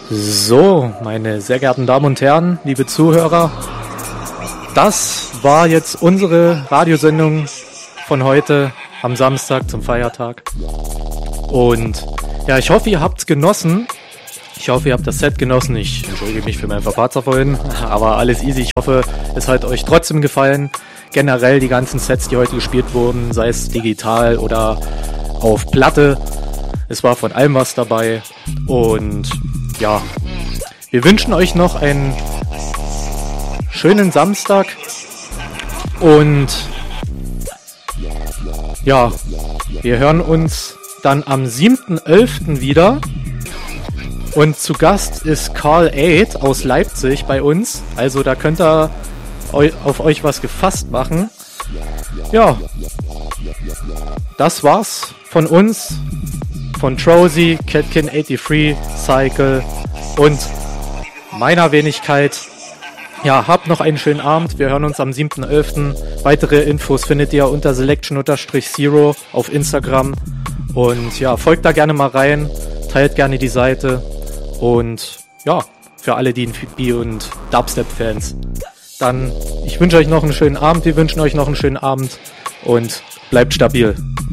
So, meine sehr geehrten Damen und Herren, liebe Zuhörer, das war jetzt unsere Radiosendung von heute am Samstag zum Feiertag. Und ja, ich hoffe, ihr habt's genossen. Ich hoffe, ihr habt das Set genossen. Ich entschuldige mich für meinen Verpatzer vorhin, aber alles easy. Ich hoffe, es hat euch trotzdem gefallen. Generell die ganzen Sets, die heute gespielt wurden, sei es digital oder auf Platte. Es war von allem was dabei. Und ja, wir wünschen euch noch einen schönen Samstag. Und ja, wir hören uns dann am 7.11. wieder. Und zu Gast ist Carl 8 aus Leipzig bei uns. Also da könnt ihr auf euch was gefasst machen. Ja, das war's von uns, von Trozy, Catkin83, Cycle und meiner Wenigkeit. Ja, habt noch einen schönen Abend. Wir hören uns am 7.11. Weitere Infos findet ihr unter selection_0 auf Instagram. Und ja, folgt da gerne mal rein, teilt gerne die Seite. Und ja, für alle die B- und Dubstep-Fans. Dann, ich wünsche euch noch einen schönen Abend, wir wünschen euch noch einen schönen Abend und bleibt stabil.